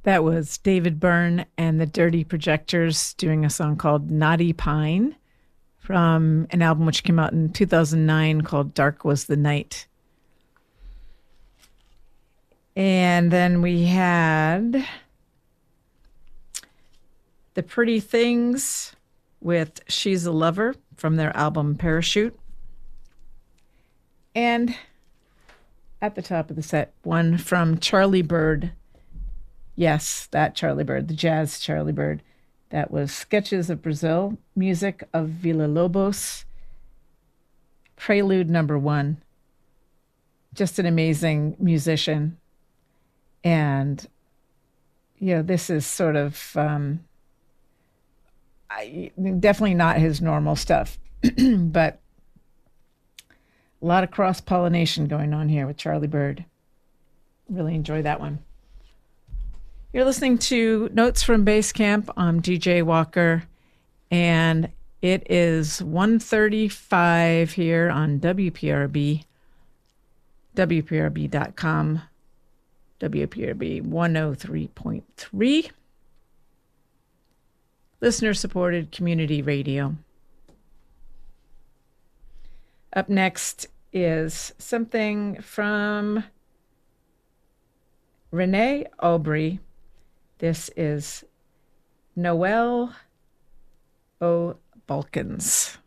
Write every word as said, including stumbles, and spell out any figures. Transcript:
That was David Byrne and the Dirty Projectors doing a song called Naughty Pine from an album which came out in two thousand nine called Dark Was the Night. And then we had The Pretty Things with She's a Lover from their album Parachute. And at the top of the set, one from Charlie Bird. Yes, that Charlie Bird, the jazz Charlie Bird. That was Sketches of Brazil, music of Villa-Lobos, Prelude number one. Just an amazing musician. And, you know, this is sort of um, I, definitely not his normal stuff, but a lot of cross-pollination going on here with Charlie Bird. Really enjoy that one. You're listening to Notes from Basecamp. I'm D J Walker, and it is one thirty-five here on W P R B, W P R B dot com, W P R B one oh three point three, listener-supported community radio. Up next is something from Renee Aubrey. This is Noel O. Balkans.